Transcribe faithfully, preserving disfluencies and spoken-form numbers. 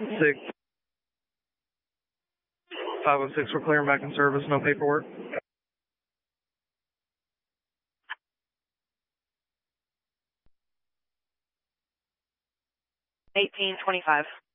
Six. five oh six, we're clearing back in service, no paperwork. eighteen twenty-five.